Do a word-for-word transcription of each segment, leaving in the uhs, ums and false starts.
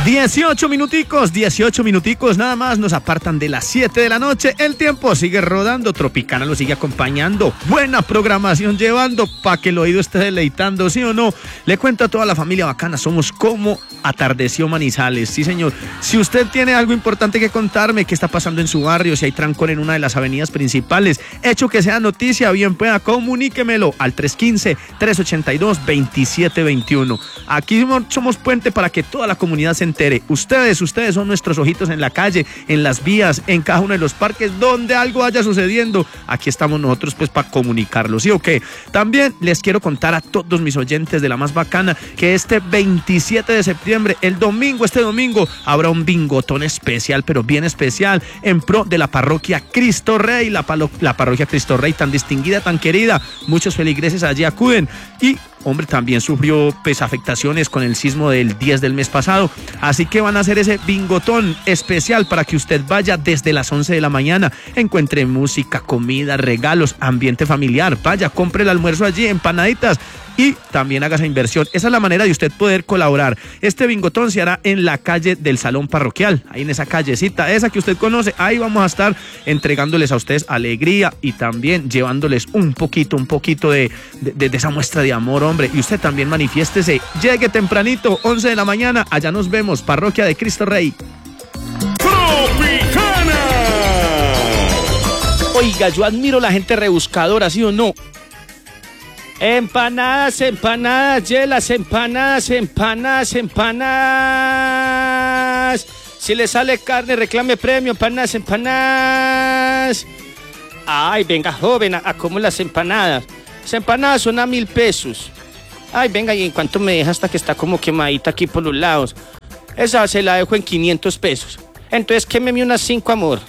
dieciocho minuticos, dieciocho minuticos nada más nos apartan de las siete de la noche. El tiempo sigue rodando, Tropicana lo sigue acompañando. Buena programación llevando para que el oído esté deleitando, ¿sí o no? Le cuento a toda la familia bacana, somos como Atardeció Manizales, sí señor. Si usted tiene algo importante que contarme, qué está pasando en su barrio, si hay trancón en una de las avenidas principales, hecho que sea noticia, bien pueda, comuníquemelo al tres uno cinco, tres ocho dos, dos siete dos uno. Aquí somos puente para que toda la comunidad se entere. Ustedes, ustedes son nuestros ojitos en la calle, en las vías, en cada uno de los parques, donde algo vaya sucediendo. Aquí estamos nosotros pues para comunicarlo, ¿sí o qué? También les quiero contar a todos mis oyentes de la más bacana que este veintisiete de septiembre, el domingo, este domingo, habrá un bingotón especial, pero bien especial, en pro de la parroquia Cristo Rey, la, palo, la parroquia Cristo Rey tan distinguida, tan querida. Muchos feligreses allí acuden y hombre, también sufrió pues afectaciones con el sismo del diez del mes pasado, así que van a hacer ese bingotón especial para que usted vaya desde las once de la mañana, encuentre música, comida, regalos, ambiente familiar, vaya, compre el almuerzo allí, empanaditas y también haga esa inversión. Esa es la manera de usted poder colaborar. Este bingotón se hará en la calle del Salón Parroquial, ahí en esa callecita, esa que usted conoce. Ahí vamos a estar entregándoles a ustedes alegría y también llevándoles un poquito, un poquito de, de, de esa muestra de amor, hombre. Y usted también manifiéstese, llegue tempranito, once de la mañana, allá nos vemos, Parroquia de Cristo Rey. ¡Tropicana! Oiga, yo admiro la gente rebuscadora, ¿sí o no? Empanadas, empanadas, yelas, empanadas, empanadas, empanadas. Si le sale carne, reclame premio, empanadas, empanadas. Ay, venga, joven, ¿a, a cómo las empanadas? Las empanadas son a mil pesos. Ay, venga, ¿y en cuánto me deja hasta que está como quemadita aquí por los lados? Esa se la dejo en quinientos pesos. Entonces, quémeme unas cinco, amor.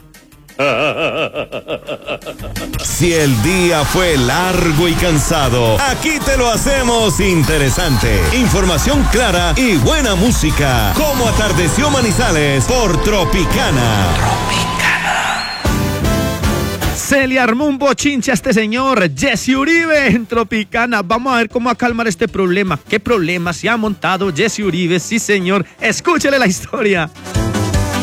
Si el día fue largo y cansado, aquí te lo hacemos interesante. Información clara y buena música. Como Atardeció Manizales por Tropicana. Tropicana. Se le armó un bochinche a este señor, Jesse Uribe en Tropicana. Vamos a ver cómo a calmar este problema. ¿Qué problema se ha montado Jesse Uribe? Sí, señor. Escúchele la historia.